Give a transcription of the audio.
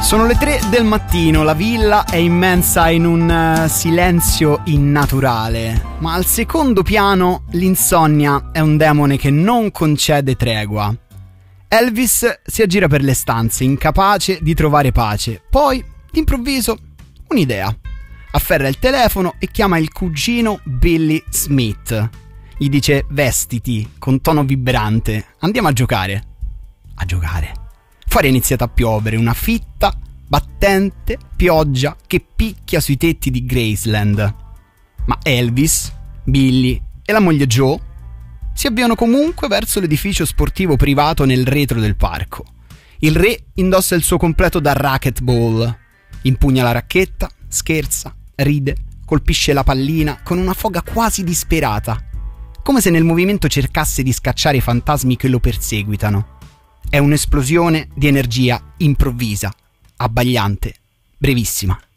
Sono le 3 del mattino, la villa è immensa in un silenzio innaturale, ma al secondo piano l'insonnia è un demone che non concede tregua. Elvis si aggira per le stanze, incapace di trovare pace. Poi, d'improvviso, un'idea. Afferra il telefono e chiama il cugino Billy Smith. Gli dice: vestiti, con tono vibrante, andiamo a giocare. A giocare. Fuori è iniziata a piovere, una fitta, battente pioggia che picchia sui tetti di Graceland. Ma Elvis, Billy e la moglie Joe si avviano comunque verso l'edificio sportivo privato nel retro del parco. Il re indossa il suo completo da racquetball, impugna la racchetta, scherza, ride, colpisce la pallina con una foga quasi disperata, come se nel movimento cercasse di scacciare i fantasmi che lo perseguitano. È un'esplosione di energia improvvisa, abbagliante, brevissima.